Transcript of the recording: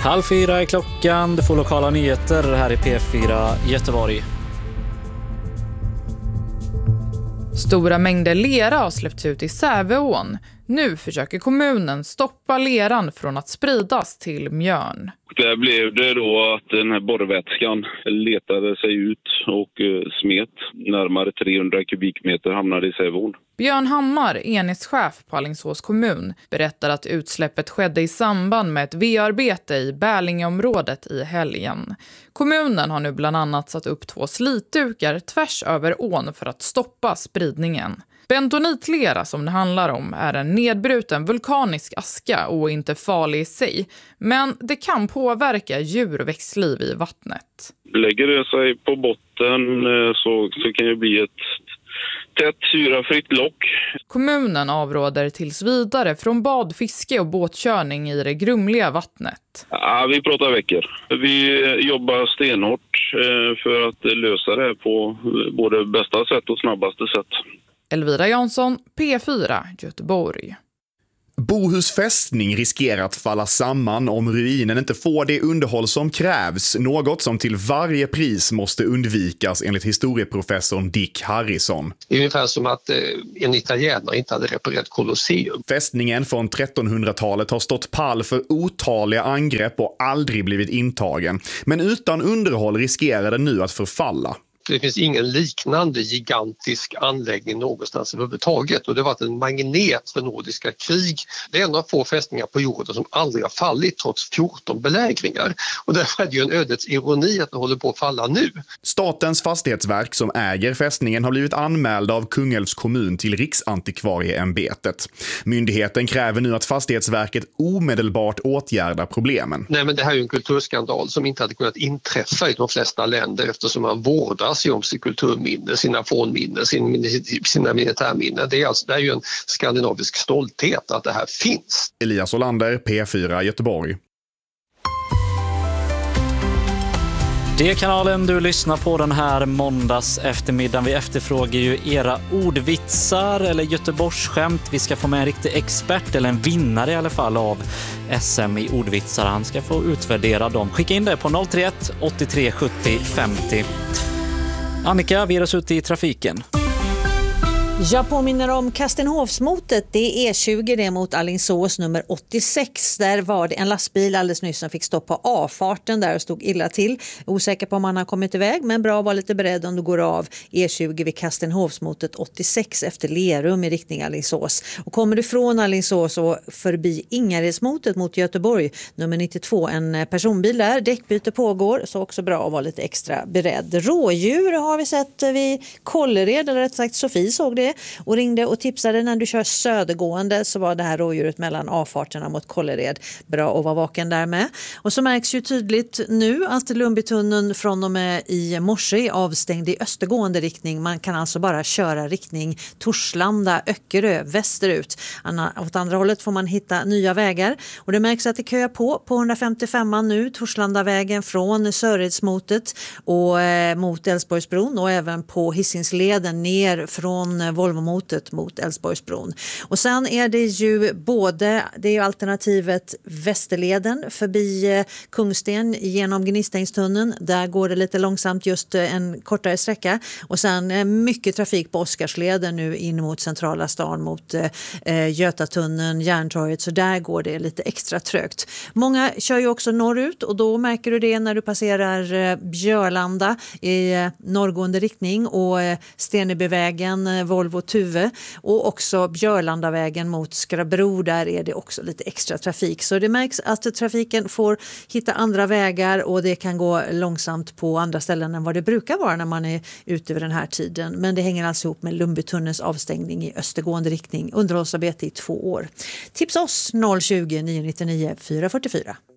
3:30 är klockan. Du får lokala nyheter här i P4 Göteborg. Stora mängder lera har släppts ut i Säveån. Nu försöker kommunen stoppa leran från att spridas till Mjörn. Där blev det då att den här borrvätskan letade sig ut och smet. Närmare 300 kubikmeter hamnade i Säveån. Björn Hammar, enhetschef på Alingsås kommun, berättar att utsläppet skedde i samband med ett V-arbete i Bärlingeområdet i helgen. Kommunen har nu bland annat satt upp 2 slitdukar tvärs över ån för att stoppa spridningen. Bentonitlera som det handlar om är en nedbruten vulkanisk aska och inte farlig i sig, men det kan påverka djur- och växtliv i vattnet. Lägger det sig på botten så kan det bli ett tätt syrafritt lock. Kommunen avråder tills vidare från bad, fiske och båtkörning i det grumliga vattnet. Ja, vi pratar veckor. Vi jobbar stenhårt för att lösa det på både bästa sätt och snabbaste sätt. Elvira Jansson, P4 Göteborg. Bohus fästning riskerar att falla samman om ruinen inte får det underhåll som krävs, något som till varje pris måste undvikas enligt historieprofessorn Dick Harrison. Det är ungefär som att en italienare inte hade reparerat Colosseum. Fästningen från 1300-talet har stått pall för otaliga angrepp och aldrig blivit intagen, men utan underhåll riskerar den nu att förfalla. Det finns ingen liknande gigantisk anläggning någonstans överhuvudtaget, och det har varit en magnet för nordiska krig. Det är en av få fästningar på jorden som aldrig har fallit trots 14 belägringar. Och därför är det ju en ödets ironi att det håller på att falla nu. Statens fastighetsverk som äger fästningen har blivit anmälda av Kungälvs kommun till Riksantikvarieämbetet. Myndigheten kräver nu att Fastighetsverket omedelbart åtgärdar problemen. Nej, men det här är ju en kulturskandal som inte hade kunnat inträffa i de flesta länder eftersom man vårdar sig om sitt kulturminne, sina fornminnen, sina militärminnen. Det är ju en skandinavisk stolthet att det här finns. Elias Olander, P4 Göteborg. Det är kanalen du lyssnar på den här måndags eftermiddagen. Vi efterfrågar ju era ordvitsar eller Göteborgsskämt. Vi ska få med en riktig expert eller en vinnare i alla fall av SM i ordvitsar. Han ska få utvärdera dem. Skicka in det på 031 83 70 50. Annika, vi är oss ute i trafiken. Jag påminner om Kastenhovsmotet. Det är E20 det mot Alingsås nummer 86. Där var det en lastbil alldeles nyss som fick stopp på avfarten där och stod illa till. Osäker på om han har kommit iväg, men bra att vara lite beredd om du går av E20 vid Kastenhovsmotet 86 efter Lerum i riktning Alingsås. Och kommer du från Alingsås och förbi Ingaredsmotet mot Göteborg nummer 92, en personbil där. Däckbyte pågår, så också bra att vara lite extra beredd. Rådjur har vi sett vid Kållered, eller rätt sagt Sofie såg det och ringde och tipsade när du kör södergående, så var det här rådjuret mellan avfarterna mot Kållered. Bra att vara vaken där med. Och så märks ju tydligt nu att Lundbytunneln från och med i morse är avstängd i östergående riktning. Man kan alltså bara köra riktning Torslanda, Öckerö, västerut. Åt andra hållet får man hitta nya vägar. Och det märks att det köar på 155an nu, Torslandavägen från Söredsmotet och mot Älvsborgsbron, och även på Hisingsleden ner från Volvomotet mot Älvsborgsbron. Och sen är det ju det är ju alternativet Västerleden förbi Kungsten genom Gnistängstunneln. Där går det lite långsamt, just en kortare sträcka. Och sen mycket trafik på Oskarsleden nu in mot centrala stan mot Götatunneln, Järntorget. Så där går det lite extra trögt. Många kör ju också norrut, och då märker du det när du passerar Björlanda i norrgående riktning och Stenebyvägen, Volvo Tuve, och också Björlandavägen mot Skrabro. Där är det också lite extra trafik. Så det märks att trafiken får hitta andra vägar, och det kan gå långsamt på andra ställen än vad det brukar vara när man är ute vid den här tiden. Men det hänger alltså ihop med Lundbytunnelns avstängning i östergående riktning. Underhållsarbete i 2 år. Tipsa oss 020 999 444.